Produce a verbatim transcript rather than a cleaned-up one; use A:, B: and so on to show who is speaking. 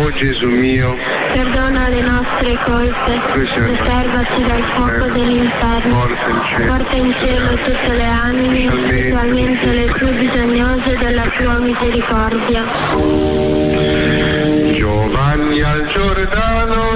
A: O Gesù mio,
B: perdona le nostre colpe, preservaci dal fuoco dell'inferno, porta in cielo tutte le anime, specialmente le più bisognose della tua misericordia.
A: Giovanni al Giordano